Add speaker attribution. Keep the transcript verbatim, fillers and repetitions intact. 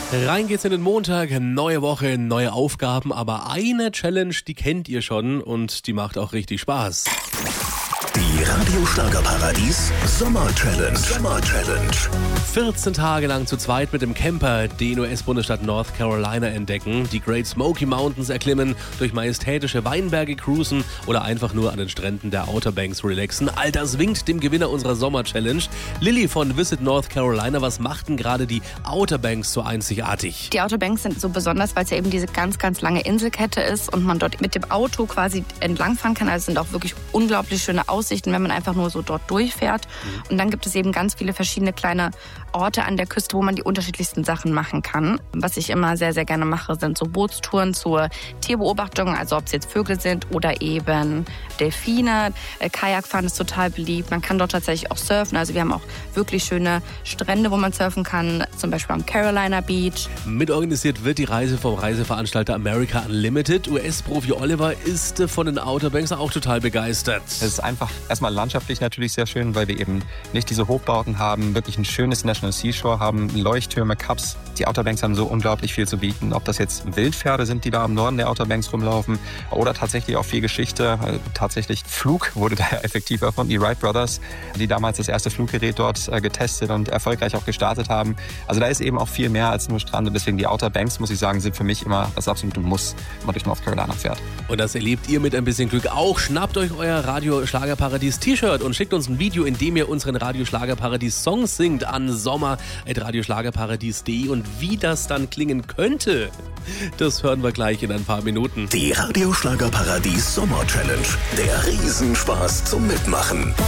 Speaker 1: Rein geht's in den Montag, neue Woche, neue Aufgaben, aber eine Challenge, die kennt ihr schon und die macht auch richtig Spaß.
Speaker 2: Die Radio Schlagerparadies Sommer Challenge. Sommer Challenge.
Speaker 1: vierzehn Tage lang zu zweit mit dem Camper den U S-Bundesstaat North Carolina entdecken, die Great Smoky Mountains erklimmen, durch majestätische Weinberge cruisen oder einfach nur an den Stränden der Outer Banks relaxen. All das winkt dem Gewinner unserer Sommer Challenge. Lilly von Visit North Carolina, was macht denn gerade die Outer Banks so einzigartig?
Speaker 3: Die Outer Banks sind so besonders, weil es ja eben diese ganz, ganz lange Inselkette ist und man dort mit dem Auto quasi entlangfahren kann. Also es sind auch wirklich unglaublich schöne Aussichten, wenn man einfach nur so dort durchfährt. Mhm. Und dann gibt es eben ganz viele verschiedene kleine Orte an der Küste, wo man die unterschiedlichsten Sachen machen kann. Was ich immer sehr, sehr gerne mache, sind so Bootstouren zur Tierbeobachtung, also ob es jetzt Vögel sind oder eben Delfine. Kajakfahren ist total beliebt. Man kann dort tatsächlich auch surfen. Also wir haben auch wirklich schöne Strände, wo man surfen kann, zum Beispiel am Carolina Beach.
Speaker 1: Mitorganisiert wird die Reise vom Reiseveranstalter America Unlimited. U S-Profi Oliver ist von den Outer Banks auch total begeistert.
Speaker 4: Es ist einfach erstmal landschaftlich natürlich sehr schön, weil wir eben nicht diese Hochbauten haben, wirklich ein schönes National Seashore haben, Leuchttürme, Cups. Die Outer Banks haben so unglaublich viel zu bieten. Ob das jetzt Wildpferde sind, die da im Norden der Outer Banks rumlaufen oder tatsächlich auch viel Geschichte. Tatsächlich Flug wurde da effektiv erfunden. Die Wright Brothers, die damals das erste Fluggerät dort getestet und erfolgreich auch gestartet haben. Also da ist eben auch viel mehr als nur Strand und deswegen die Outer Banks, muss ich sagen, sind für mich immer das absolute Muss, wenn man durch North Carolina fährt.
Speaker 1: Und das erlebt ihr mit ein bisschen Glück auch. Schnappt euch euer Radio Schlagerparadies T-Shirt und schickt uns ein Video, in dem ihr unseren Radio Schlagerparadies Songs singt an sommer at radioschlagerparadies punkt de und wie das dann klingen könnte, das hören wir gleich in ein paar Minuten.
Speaker 2: Die Radio Schlagerparadies Sommer Challenge. Der Riesenspaß zum Mitmachen.